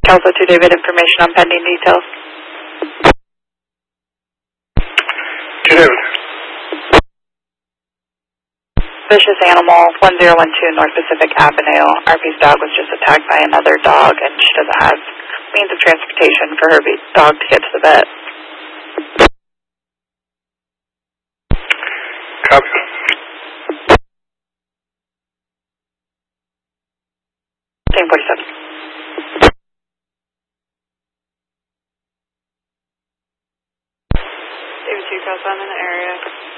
Kelso 2 David, information on pending details. 2 David. Vicious animal, 1012 North Pacific Avenue. RP's dog was just attacked by another dog, and she doesn't have means of transportation for her dog to get to the vet. Copy. Same 47. David 2, Kelso, I'm in the area.